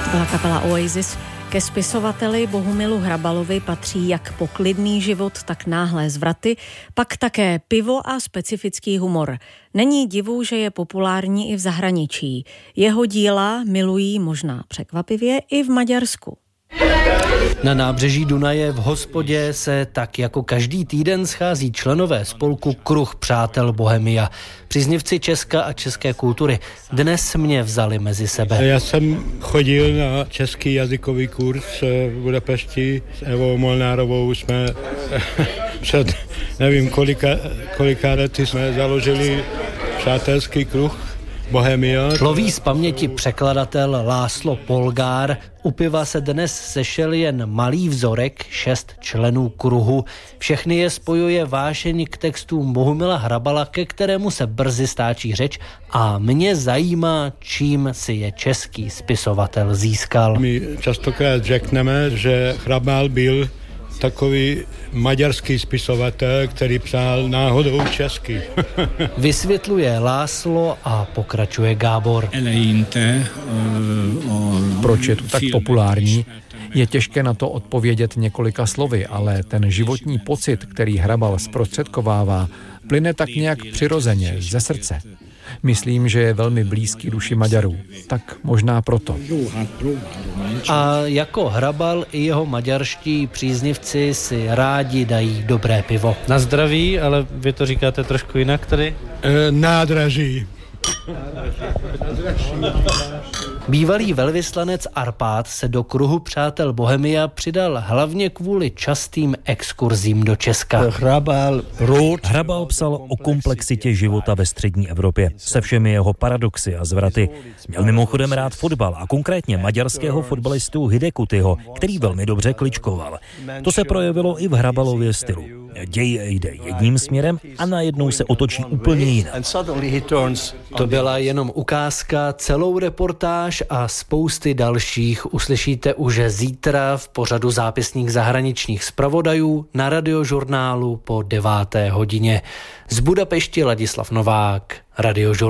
Byla kapela Oasis. Ke spisovateli Bohumilu Hrabalovi patří jak poklidný život, tak náhlé zvraty, pak také pivo a specifický humor. Není divu, že je populární i v zahraničí. Jeho díla milují možná překvapivě i v Maďarsku. Na nábřeží Dunaje v hospodě se tak jako každý týden schází členové spolku Kruh přátel Bohemia. Příznivci Česka a české kultury dnes mě vzali mezi sebe. Já jsem chodil na český jazykový kurz v Budapešti. S Evou Molnárovou jsme před nevím kolika lety jsme založili přátelský kruh Bohemia. Loví z paměti překladatel László Polgár. U piva se dnes sešel jen malý vzorek, 6 členů kruhu. Všechny je spojuje vášeň k textům Bohumila Hrabala, ke kterému se brzy stáčí řeč, a mě zajímá, čím si je český spisovatel získal. My častokrát řekneme, že Hrabal byl takový maďarský spisovatel, který psal náhodou česky. Vysvětluje László a pokračuje Gábor. Proč je to tak populární? Je těžké na to odpovědět několika slovy, ale ten životní pocit, který Hrabal zprostředkovává, plyne tak nějak přirozeně, ze srdce. Myslím, že je velmi blízký duši Maďarů. Tak možná proto. A jako Hrabal i jeho maďarští příznivci si rádi dají dobré pivo. Na zdraví, ale vy to říkáte trošku jinak tady? Nádraží. Bývalý velvyslanec Arpád se do kruhu přátel Bohemia přidal hlavně kvůli častým exkurzím do Česka. Hrabal psal o komplexitě života ve střední Evropě, se všemi jeho paradoxy a zvraty. Měl mimochodem rád fotbal a konkrétně maďarského fotbalistu Hidekutyho, který velmi dobře kličkoval. To se projevilo i v Hrabalově stylu. Děj jde jedním směrem a najednou se otočí úplně jinak. To byla jenom ukázka, celou reportáž a spousty dalších uslyšíte už zítra v pořadu zápisních zahraničních zpravodajů na Radiožurnálu po 9. hodině. Z Budapešti Ladislav Novák, Radiožurnál.